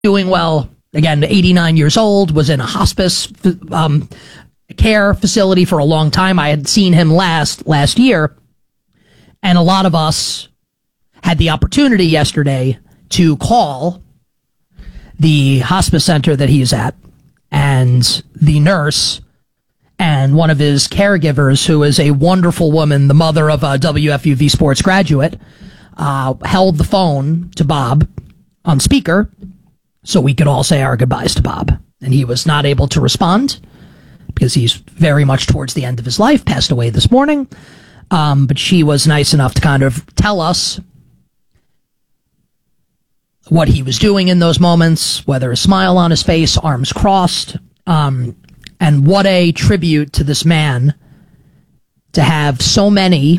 doing well. Again, 89 years old, was in a hospice care facility for a long time. I had seen him last year, and a lot of us had the opportunity yesterday to call the hospice center that he's at, and the nurse and one of his caregivers, who is a wonderful woman, the mother of a WFUV sports graduate, held the phone to Bob on speaker so we could all say our goodbyes to Bob. And he was not able to respond because he's very much towards the end of his life, passed away this morning. But she was nice enough to kind of tell us what he was doing in those moments, whether a smile on his face, arms crossed, and what a tribute to this man to have so many,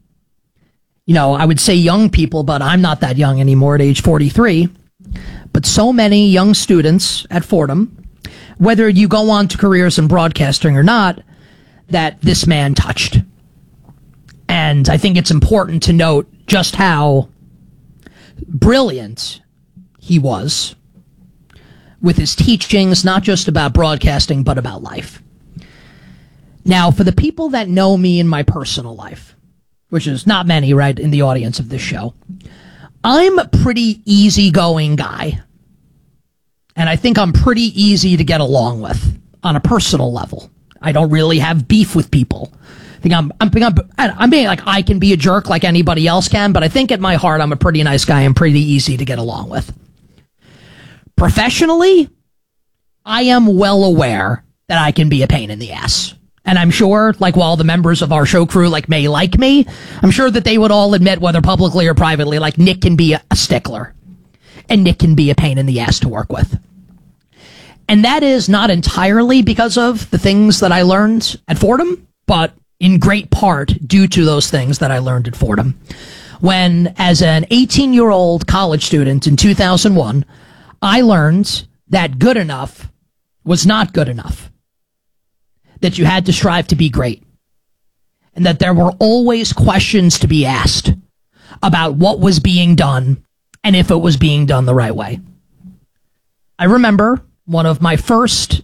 I would say young people, but I'm not that young anymore at age 43, but so many young students at Fordham, whether you go on to careers in broadcasting or not, that this man touched. And I think it's important to note just how brilliant he was with his teachings, not just about broadcasting, but about life. Now, for the people that know me in my personal life, which is not many, right, in the audience of this show, I'm a pretty easygoing guy. And I think I'm pretty easy to get along with on a personal level. I don't really have beef with people. I'm being like, I can be a jerk like anybody else can, but I think at my heart, I'm a pretty nice guy and pretty easy to get along with. Professionally, I am well aware that I can be a pain in the ass. And I'm sure, while the members of our show crew, may like me, I'm sure that they would all admit, whether publicly or privately, Nick can be a stickler. And Nick can be a pain in the ass to work with. And that is not entirely because of the things that I learned at Fordham, but in great part due to those things that I learned at Fordham. When, as an 18-year-old college student in 2001, I learned that good enough was not good enough. That you had to strive to be great. And that there were always questions to be asked about what was being done and if it was being done the right way. I remember one of my first,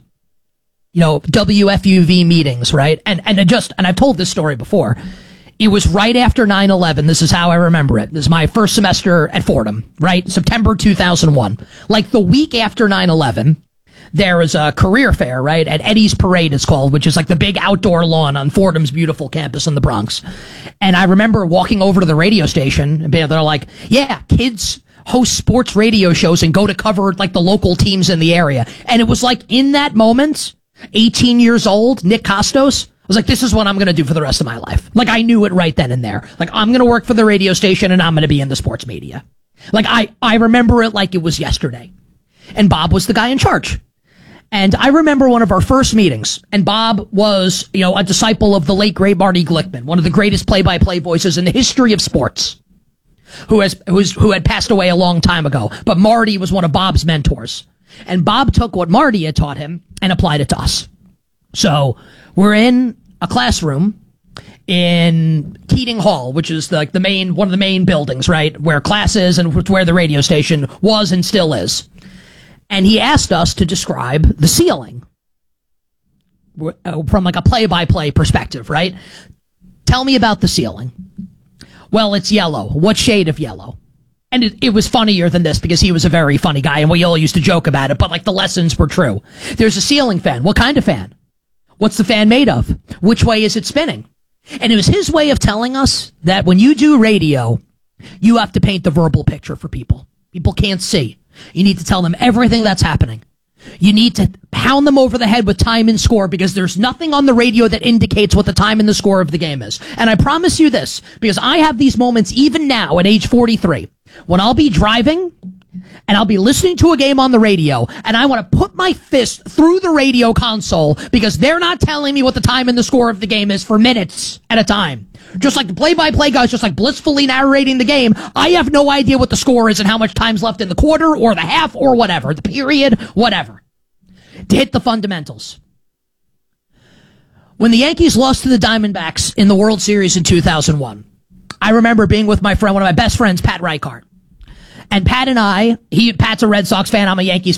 WFUV meetings, right? And I've told this story before. It was right after 9/11. This is how I remember it. This is my first semester at Fordham, right? September 2001. The week after 9/11, there was a career fair, right? At Eddie's Parade, it's called, which is the big outdoor lawn on Fordham's beautiful campus in the Bronx. And I remember walking over to the radio station, and they're like, yeah, kids host sports radio shows and go to cover the local teams in the area. And it was in that moment, 18 years old, Nick Costos, I was like, this is what I'm going to do for the rest of my life. I knew it right then and there. I'm going to work for the radio station and I'm going to be in the sports media. I remember it like it was yesterday. And Bob was the guy in charge. And I remember one of our first meetings, and Bob was, a disciple of the late great Marty Glickman, one of the greatest play-by-play voices in the history of sports, who had passed away a long time ago. But Marty was one of Bob's mentors. And Bob took what Marty had taught him and applied it to us. So we're in a classroom in Keating Hall, which is one of the main buildings, right, where class is and where the radio station was and still is. And he asked us to describe the ceiling from a play-by-play perspective, right? Tell me about the ceiling. Well, it's yellow. What shade of yellow? And it was funnier than this because he was a very funny guy and we all used to joke about it, but the lessons were true. There's a ceiling fan. What kind of fan? What's the fan made of? Which way is it spinning? And it was his way of telling us that when you do radio, you have to paint the verbal picture for people. People can't see. You need to tell them everything that's happening. You need to pound them over the head with time and score because there's nothing on the radio that indicates what the time and the score of the game is. And I promise you this, because I have these moments even now at age 43, when I'll be driving and I'll be listening to a game on the radio and I want to put my fist through the radio console because they're not telling me what the time and the score of the game is for minutes at a time. Just like the play-by-play guys, just blissfully narrating the game, I have no idea what the score is and how much time's left in the quarter or the half or whatever, the period, whatever. To hit the fundamentals. When the Yankees lost to the Diamondbacks in the World Series in 2001, I remember being with my friend, one of my best friends, Pat Reichart. And Pat and Pat's a Red Sox fan. I'm a Yankees